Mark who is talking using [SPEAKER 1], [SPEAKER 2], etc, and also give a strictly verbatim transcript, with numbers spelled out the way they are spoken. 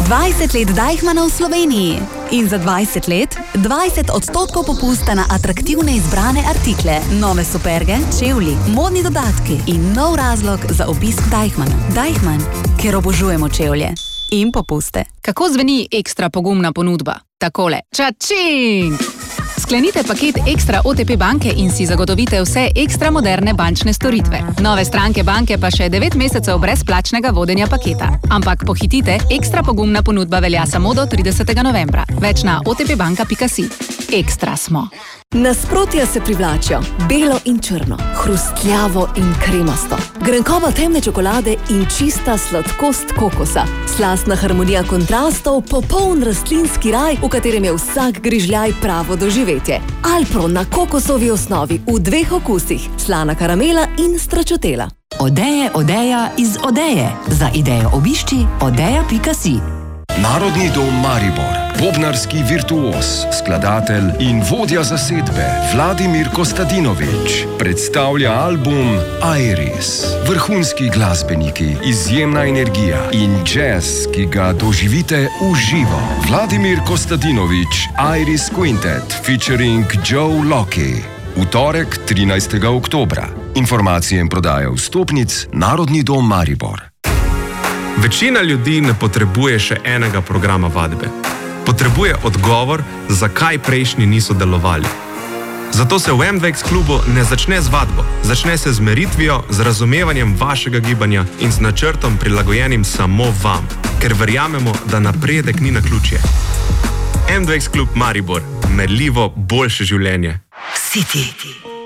[SPEAKER 1] dvajset let Deichmanna v Sloveniji. In za dvajset let dvajset odstotkov popusta na atraktivne izbrane artikle, nove superge, čevlji, modni dodatki in nov razlog za obisk Deichmanna. Deichmann, ker obožujemo čevlje in popuste.
[SPEAKER 2] Kako zveni ekstra pogumna ponudba? Takole. Čačing! Sklenite paket Ekstra O T P banke in si zagotovite vse ekstra moderne bančne storitve. Nove stranke banke pa še devet mesecev brezplačnega vodenja paketa. Ampak pohitite, ekstra pogumna ponudba velja samo do tridesetega novembra. Več na o t p banka pika si. Ekstra smo.
[SPEAKER 3] Nasprotja se privlačijo. Belo in črno, hrustljavo in kremasto. Grenkoba temne čokolade in čista sladkost kokosa. Slastna harmonija kontrastov, popoln rastlinski raj, v katerem je vsak grižljaj pravo doživetje. Alpro na kokosovi osnovi v dveh okusih, slana karamela in stračotela.
[SPEAKER 4] Odeje, odeja iz Odeje. Za idejo obišči odeja pika si.
[SPEAKER 5] Narodni dom Maribor, bobnarski virtuoz, skladatelj in vodja zasedbe Vladimir Kostadinović predstavlja album Iris. Vrhunski glasbeniki, izjemna energija in jazz, ki ga doživite v živo. Vladimir Kostadinović, Iris Quintet featuring Joe Locke. V torek, trinajstega oktobra. Informacije in prodaja vstopnic Narodni dom Maribor.
[SPEAKER 6] Večina ljudi ne potrebuje še enega programa vadbe. Potrebuje odgovor, zakaj prejšnji niso delovali. Zato se v M dve X klubu ne začne z vadbo, začne se z meritvijo, z razumevanjem vašega gibanja in z načrtom prilagojenim samo vam, ker verjamemo, da napredek ni naključje. M dve X klub Maribor, merljivo boljše življenje.
[SPEAKER 4] City.